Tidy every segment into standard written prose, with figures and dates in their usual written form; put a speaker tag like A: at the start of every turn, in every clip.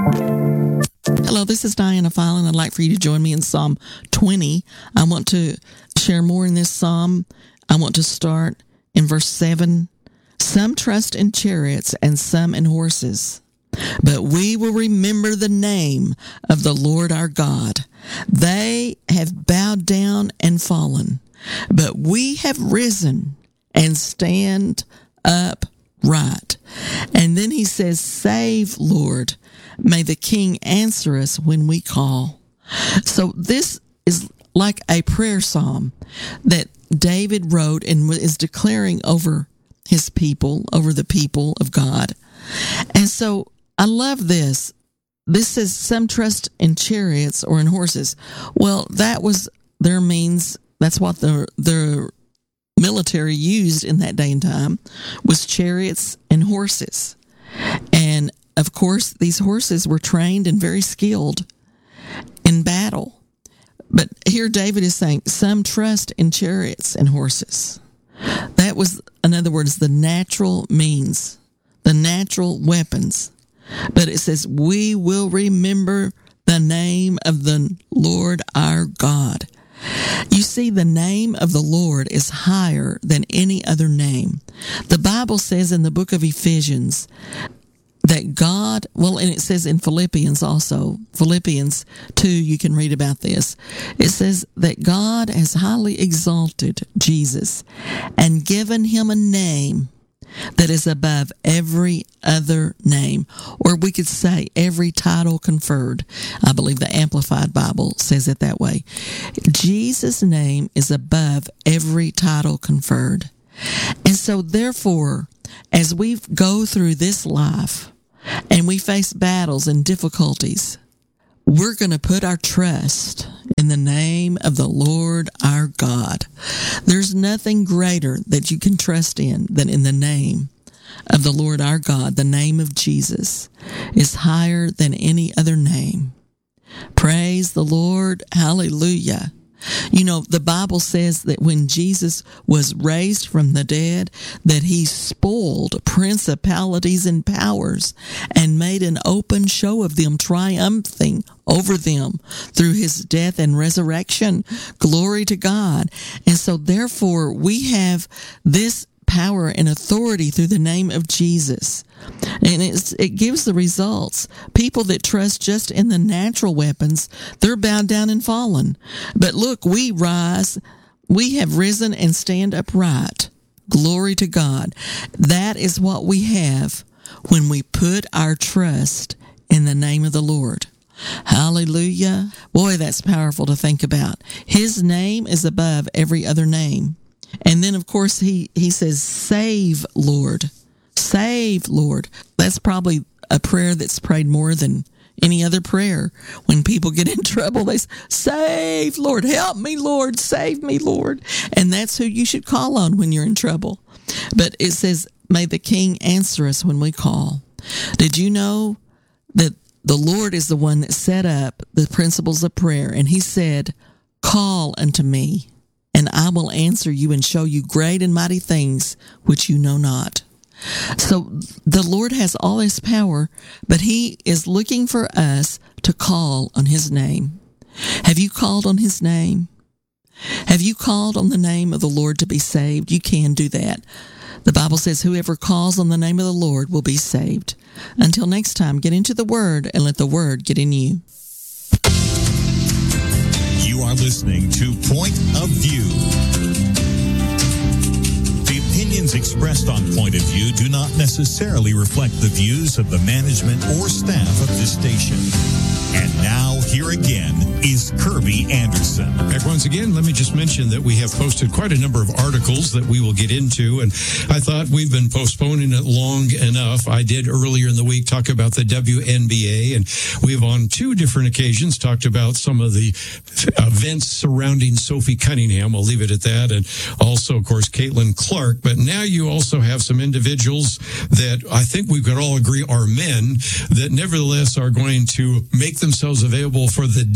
A: Hello, this is Diana Filan. I'd like for you to join me in Psalm 20. I want to share more in this psalm. I want to start in verse 7. Some trust in chariots and some in horses, but we will remember the name of the Lord our God. They have bowed down and fallen, but we have risen and stand upright. And then he says, save, Lord. May the King answer us when we call. So this is like a prayer psalm that David wrote and is declaring over his people, over the people of God. And so I love this. This says some trust in chariots or in horses. Well, that was their means. That's what the military used in that day and time, was chariots and horses. And of course, these horses were trained and very skilled in battle. But here David is saying, some trust in chariots and horses. That was, in other words, the natural means, the natural weapons. But it says, we will remember the name of the Lord our God. You see, the name of the Lord is higher than any other name. The Bible says in the book of Ephesians that God, well, and it says in Philippians also, Philippians 2, you can read about this. It says that God has highly exalted Jesus and given him a name that is above every other name, or we could say every title conferred. I believe the Amplified Bible says it that way. Jesus' name is above every title conferred. And so therefore, as we go through this life and we face battles and difficulties, we're going to put our trust in the name of the Lord our God. There's nothing greater that you can trust in than in the name of the Lord our God. The name of Jesus is higher than any other name. Praise the Lord. Hallelujah. You know, the Bible says that when Jesus was raised from the dead, that he spoiled principalities and powers and made an open show of them, triumphing over them through his death and resurrection. Glory to God. And so therefore we have this power and authority through the name of Jesus. And it gives the results. People that trust just in the natural weapons, they're bowed down and fallen. But look, we rise, we have risen and stand upright. Glory to God. That is what we have when we put our trust in the name of the Lord. Hallelujah. Boy, that's powerful to think about. His name is above every other name. And then, of course, he says, save, Lord. Save, Lord. That's probably a prayer that's prayed more than any other prayer. When people get in trouble, they say, save, Lord. Help me, Lord. Save me, Lord. And that's who you should call on when you're in trouble. But it says, may the King answer us when we call. Did you know that the Lord is the one that set up the principles of prayer? And he said, call unto me, and I will answer you and show you great and mighty things which you know not. So the Lord has all his power, but he is looking for us to call on his name. Have you called on his name? Have you called on the name of the Lord to be saved? You can do that. The Bible says whoever calls on the name of the Lord will be saved. Until next time, get into the Word and let the Word get in you.
B: You are listening to Point of View. The opinions expressed on Point of View do not necessarily reflect the views of the management or staff of this station. And now, here again, is Kirby Anderson.
C: Back once again, let me just mention that we have posted quite a number of articles that we will get into, and I thought we've been postponing it long enough. I did earlier in the week talk about the WNBA, and we've on two different occasions talked about some of the events surrounding Sophie Cunningham. I'll leave it at that, and also, of course, Caitlin Clark. But now you also have some individuals that I think we could all agree are men that nevertheless are going to make themselves available for the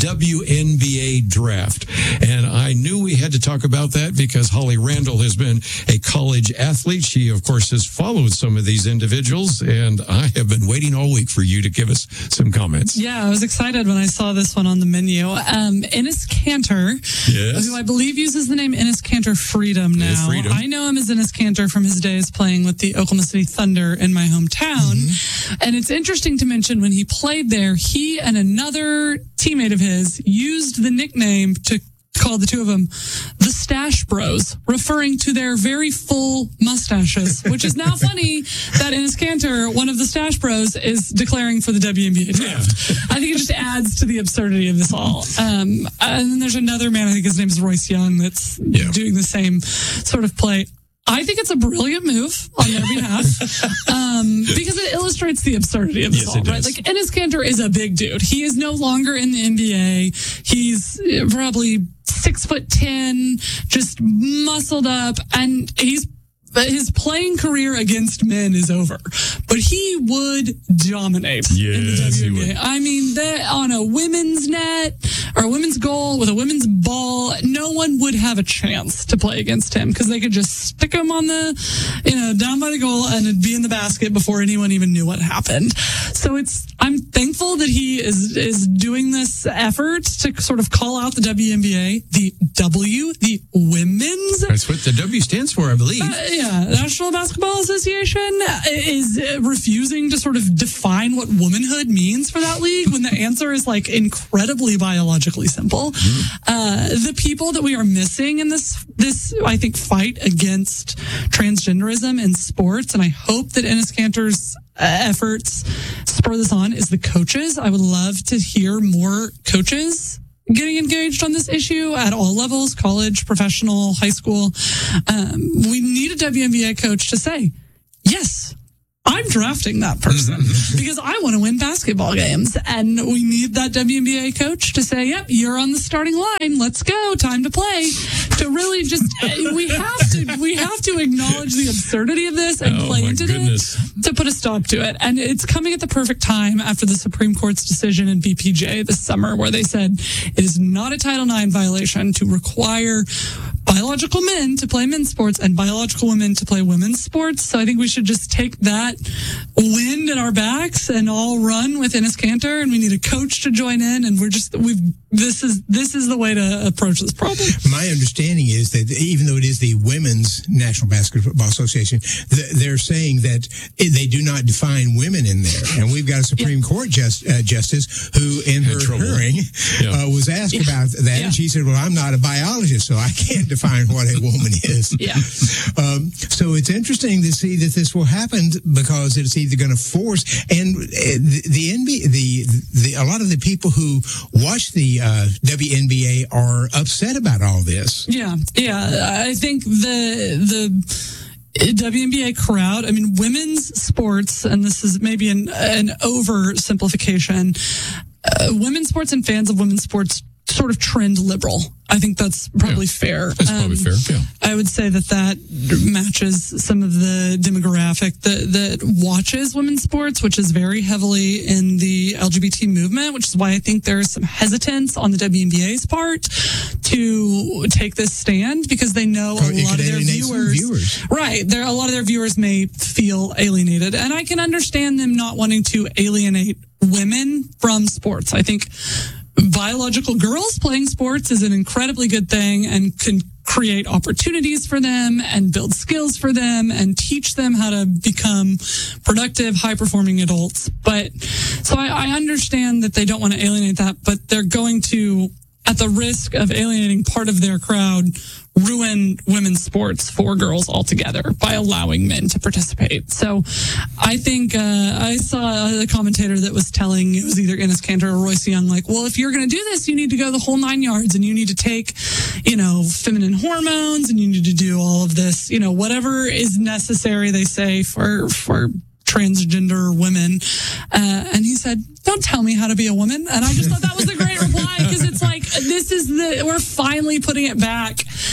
C: WNBA draft. And I knew we had to talk about that because Holly Randall has been a college athlete. She, of course, has followed some of these individuals, and I have been waiting all week for you to give us some comments.
D: Yeah, I was excited when I saw this one on the menu. Enes Kanter, who I believe uses the name Enes Kanter Freedom now.
C: Freedom.
D: I know him as Enes Kanter from his days playing with the Oklahoma City Thunder in my hometown. Mm-hmm. And it's interesting to mention when he played there, he and another teammate of his used the nickname to call the two of them the Stash Bros, referring to their very full mustaches, which is now funny that Enes Kanter, one of the Stash Bros, is declaring for the WNBA draft. I think it just adds to the absurdity of this all. And then there's another man, I think his name is Royce Young, that's doing the same sort of play. I think it's a brilliant move on their behalf because it illustrates the absurdity of this all, right? Like, Enes Kanter is a big dude. He is no longer in the NBA. He's probably 6'10", just muscled up, and his playing career against men is over. But he would dominate in the WNBA. I mean, on a women's net or a women's goal with a women's ball, no one would have a chance to play against him because they could just stick him on down by the goal and it'd be in the basket before anyone even knew what happened. So I'm thankful that he is doing this effort to sort of call out the WNBA, the women's.
C: That's what the W stands for, I believe.
D: National Basketball Association is refusing to sort of define what womanhood means for that league when the answer is like incredibly biologically simple. The people that we are missing in this I think fight against transgenderism in sports, and I hope that Enes Kanter's efforts spur this on, is the coaches. I would love to hear more coaches getting engaged on this issue at all levels, college, professional, high school. We need a WNBA coach to say, yes, I'm drafting that person because I want to win basketball games. And we need that WNBA coach to say, yep, you're on the starting line. Let's go. Time to play. To really just, we have to acknowledge the absurdity of this and play into it to put a stop to it. And it's coming at the perfect time after the Supreme Court's decision in BPJ this summer, where they said it is not a Title IX violation to require biological men to play men's sports and biological women to play women's sports. So I think we should just take that wind in our backs and all run with Enes Kanter, and we need a coach to join in, and this is the way to approach this problem.
E: My understanding is that even though it is the Women's National Basketball Association, they're saying that they do not define women in there. And we've got a Supreme Court justice who, in her hearing, was asked about that, and she said, well, I'm not a biologist, so I can't define what a woman is. So it's interesting to see that this will happen because it's either going to force, and the NBA, a lot of the people who watch the WNBA are upset about all this.
D: I think the WNBA crowd, I mean, women's sports, and this is maybe an oversimplification, women's sports and fans of women's sports sort of trend liberal. I think that's probably fair.
C: That's probably fair. Yeah.
D: I would say that matches some of the demographic that watches women's sports, which is very heavily in the LGBT movement, which is why I think there's some hesitance on the WNBA's part to take this stand, because they know a lot of their viewers. Right. A lot of their viewers may feel alienated. And I can understand them not wanting to alienate women from sports. I think biological girls playing sports is an incredibly good thing and can create opportunities for them and build skills for them and teach them how to become productive, high-performing adults. But so I understand that they don't want to alienate that, but they're going to, at the risk of alienating part of their crowd, ruin women's sports for girls altogether by allowing men to participate. So I think I saw a commentator that was telling, it was either Enes Kanter or Royce Young, like, well, if you're going to do this, you need to go the whole 9 yards, and you need to take, feminine hormones, and you need to do all of this, whatever is necessary, they say, for transgender women. And he said, don't tell me how to be a woman. And I just thought that was a great reply, because it's like, we're finally putting it back. The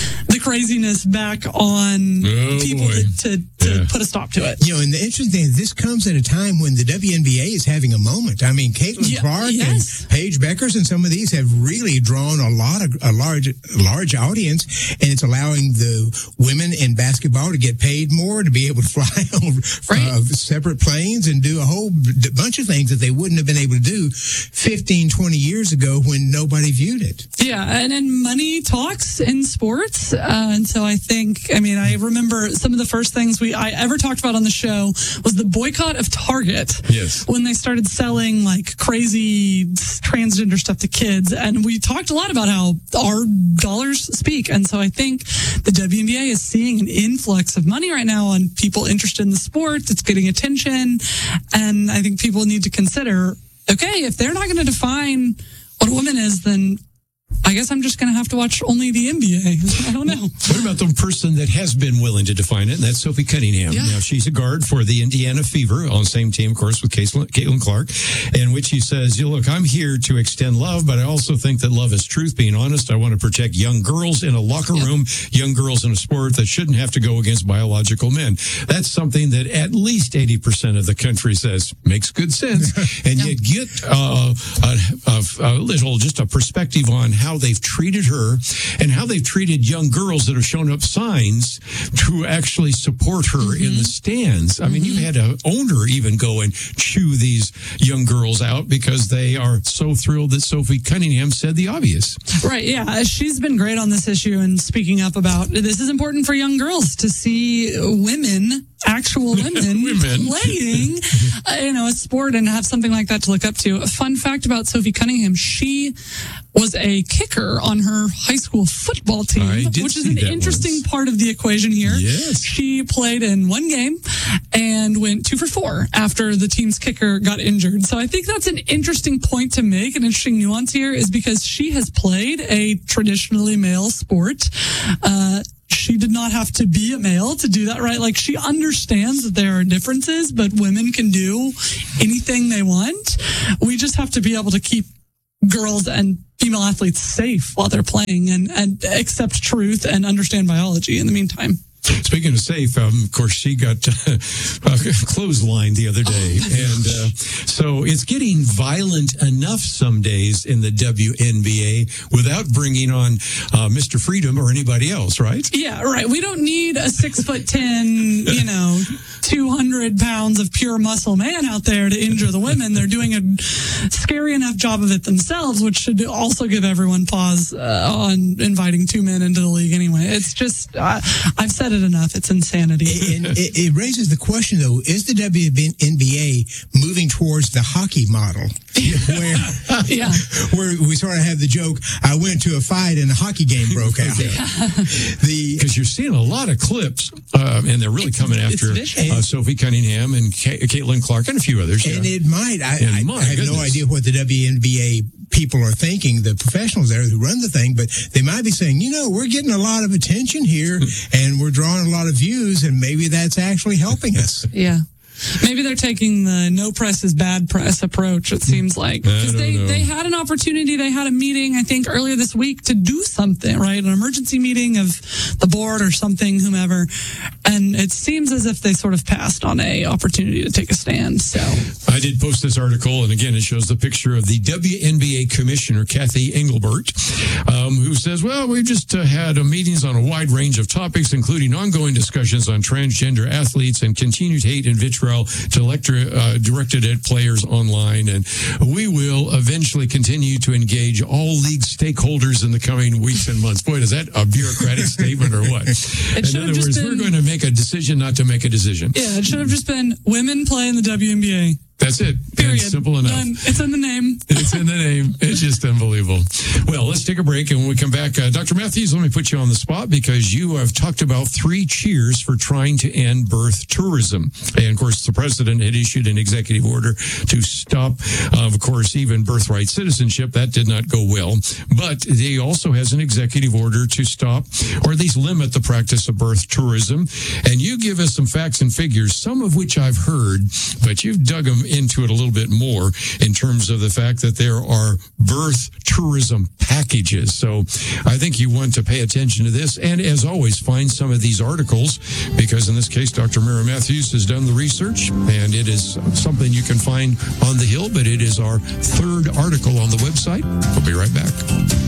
D: craziness back on people to put a stop to it.
E: And the interesting thing is this comes at a time when the WNBA is having a moment. I mean, Caitlin Clark and Paige Beckers and some of these have really drawn a large audience, and it's allowing the women in basketball to get paid more, to be able to fly over separate planes and do a whole bunch of things that they wouldn't have been able to do 15, 20 years ago when nobody viewed it.
D: Yeah, and then money talks in sports. And so I remember some of the first things I ever talked about on the show was the boycott of Target.
C: Yes.
D: When they started selling like crazy transgender stuff to kids. And we talked a lot about how our dollars speak. And so I think the WNBA is seeing an influx of money right now on people interested in the sport. It's getting attention. And I think people need to consider, okay, if they're not going to define what a woman is, then I guess I'm just going to have to watch only the NBA. I don't know.
C: What about the person that has been willing to define it? And that's Sophie Cunningham.
D: Yeah.
C: Now, she's a guard for the Indiana Fever on the same team, of course, with Caitlin Clark, in which she says, look, I'm here to extend love, but I also think that love is truth. Being honest, I want to protect young girls in a locker room, young girls in a sport that shouldn't have to go against biological men. That's something that at least 80% of the country says makes good sense. And you get a little, just a perspective on how they've treated her and how they've treated young girls that have shown up signs to actually support her in the stands. I mean, you had an owner even go and chew these young girls out because they are so thrilled that Sophie Cunningham said the obvious.
D: Right, yeah. She's been great on this issue and speaking up about this is important for young girls to see women, actual women playing a sport and have something like that to look up to. A fun fact about Sophie Cunningham, she was a kicker on her high school football team, which is an interesting part of the equation here.
C: Yes.
D: She played in one game and went 2 for 4 after the team's kicker got injured. So I think that's an interesting point to make. An interesting nuance here is because she has played a traditionally male sport. She did not have to be a male to do that, right? Like, she understands that there are differences, but women can do anything they want. We just have to be able to keep girls and female athletes safe while they're playing and accept truth and understand biology in the meantime.
C: Speaking of safe, of course, she got clotheslined the other day. And so it's getting violent enough some days in the WNBA without bringing on Mr. Freedom or anybody else, right?
D: Yeah, right. We don't need a 6'10", 200 pounds of pure muscle man out there to injure the women. They're doing a scary enough job of it themselves, which should also give everyone pause on inviting 2 men into the league anyway. It's just, I've said it enough. It's insanity.
E: And it raises the question, though, is the WNBA moving towards the hockey model? Where we sort of have the joke, I went to a fight and a hockey game broke out.
C: Because you're seeing a lot of clips, and they're really coming after Sophie Cunningham and Caitlin Clark and a few others.
E: And it might. I have no idea what the WNBA people are thinking, the professionals there who run the thing, but they might be saying, we're getting a lot of attention here and we're drawing a lot of views, and maybe that's actually helping us.
D: Yeah. Maybe they're taking the no press is bad press approach, it seems like. Because they had an opportunity, they had a meeting, I think, earlier this week to do something, right? An emergency meeting of the board or something, whomever. And it seems as if they sort of passed on a opportunity to take a stand. So
C: I did post this article, and again, it shows the picture of the WNBA commissioner, Kathy Engelbert, who says, well, we've just had meetings on a wide range of topics, including ongoing discussions on transgender athletes and continued hate and vitriol directed at players online, and we will eventually continue to engage all league stakeholders in the coming weeks and months. Boy, is that a bureaucratic statement or what? In other words, we're going to make a decision not to make a decision.
D: Yeah, it should have just been women play in the WNBA.
C: That's it.
D: Period.
C: It's simple enough.
D: Done. It's in the name.
C: It's in the name. It's just unbelievable. Well, let's take a break, and when we come back, Dr. Matthews, let me put you on the spot because you have talked about 3 cheers for trying to end birth tourism. And, of course, the president had issued an executive order to stop, of course, even birthright citizenship. That did not go well. But he also has an executive order to stop or at least limit the practice of birth tourism. And you give us some facts and figures, some of which I've heard, but you've dug them into it a little bit more in terms of the fact that there are birth tourism packages. So I think you want to pay attention to this. And as always, find some of these articles, because in this case, Dr. Mary Matthews has done the research, and it is something you can find on the Hill, but it is our third article on the website. We'll be right back.